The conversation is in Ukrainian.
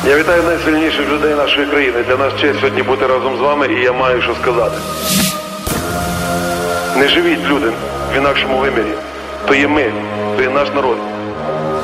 Я вітаю найсильніших людей нашої країни. Для нас честь сьогодні бути разом з вами, і я маю що сказати. Не живіть, люди, в інакшому вимірі. То є ми, то є наш народ.